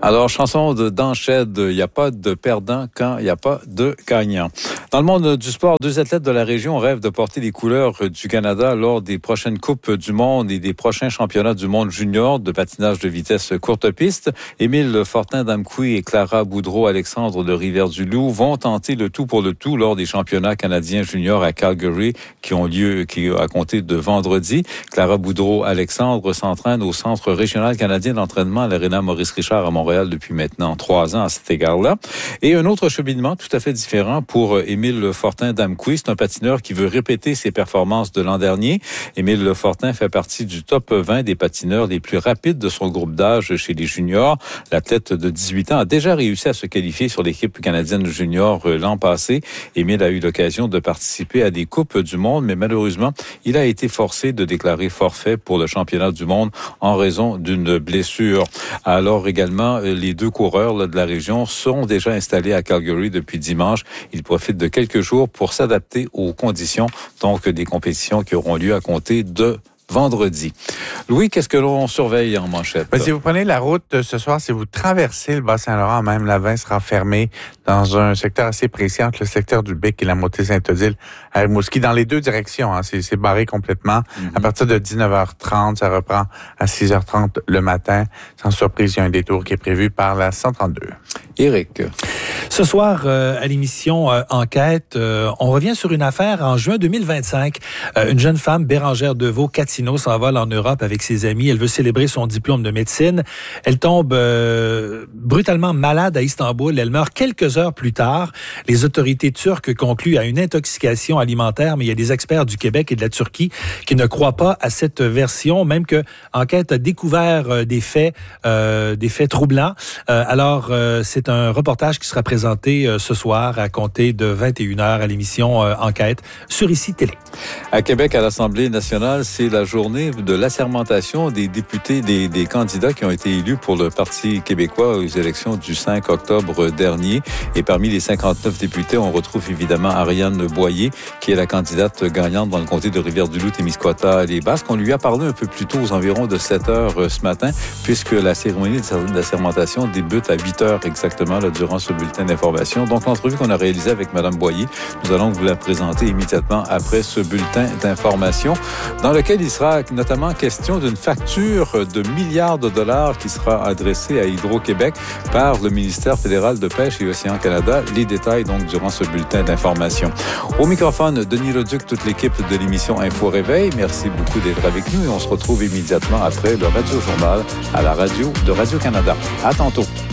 Alors, chanson d'Enched, il n'y a pas de perdant quand il n'y a pas de gagnant. Dans le monde du sport, 2 athlètes de la région rêvent de porter les couleurs du Canada lors des prochaines Coupes du monde et des prochains championnats du monde junior de patinage de vitesse courte piste. Émile Fortin-Damqui et Clara Boudreau-Alexandre de Rivière-du-Loup vont tenter le tout pour le tout lors des championnats canadiens juniors à Calgary qui ont lieu à compter de vendredi. Clara Boudreau-Alexandre s'entraîne au Centre régional canadien d'entraînement à l'Arena Maurice-Richard à Montréal depuis maintenant 3 ans à cet égard-là. Et un autre cheminement tout à fait différent pour Émile Fortin-Damqui. C'est un patineur qui veut répéter ses performances de l'an dernier. Émile Fortin fait partie du top 20 des patineurs les plus rapides de son groupe d'âge chez les juniors. L'athlète de 18 ans a déjà réussi à se qualifier sur l'équipe canadienne junior l'an passé. Émile a eu l'occasion de participer à des Coupes du monde, mais malheureusement, il a été forcé de déclarer forfait pour le championnat du monde en raison d'une blessure. Alors également, les 2 coureurs de la région sont déjà installés à Calgary depuis dimanche. Ils profitent de quelques jours pour s'adapter aux conditions, donc des compétitions qui auront lieu à compter de vendredi. Louis, qu'est-ce que l'on surveille en manchette? Si vous prenez la route ce soir, si vous traversez le Bas-Saint-Laurent, même la 20 sera fermée dans un secteur assez précis entre le secteur du Bic et la montée Saint-Odile à Rimouski, dans les 2 directions. C'est barré complètement. À partir de 19h30, ça reprend à 6h30 le matin. Sans surprise, il y a un détour qui est prévu par la 132. Éric. Ce soir, à l'émission Enquête, on revient sur une affaire en juin 2025. Une jeune femme, Bérangère Deveau-Catino, s'envole en Europe avec ses amis. Elle veut célébrer son diplôme de médecine. Elle tombe brutalement malade à Istanbul. Elle meurt quelques heures plus tard. Les autorités turques concluent à une intoxication alimentaire, mais il y a des experts du Québec et de la Turquie qui ne croient pas à cette version, même que Enquête a découvert des faits troublants. Alors, c'est un reportage qui sera présenté ce soir à compter de 21h à l'émission Enquête sur ICI Télé. À Québec, à l'Assemblée nationale, c'est la journée de l'assermentation des députés, des candidats qui ont été élus pour le Parti québécois aux élections du 5 octobre dernier. Et parmi les 59 députés, on retrouve évidemment Ariane Boyer, qui est la candidate gagnante dans le comté de Rivière-du-Loup, Témiscouata-les-Basques. On lui a parlé un peu plus tôt, aux environs de 7 heures ce matin, puisque la cérémonie d'assermentation débute à 8 heures exactement là, durant ce bulletin d'information. Donc, l'entrevue qu'on a réalisée avec Mme Boyer, nous allons vous la présenter immédiatement après ce bulletin d'information, dans lequel il sera notamment question d'une facture de milliards de dollars qui sera adressée à Hydro-Québec par le ministère fédéral de Pêche et Océan Canada. Les détails, donc, durant ce bulletin d'information. Au microphone, Denis Leduc, toute l'équipe de l'émission Info Réveil. Merci beaucoup d'être avec nous et on se retrouve immédiatement après le Radio Journal à la radio de Radio-Canada. À tantôt.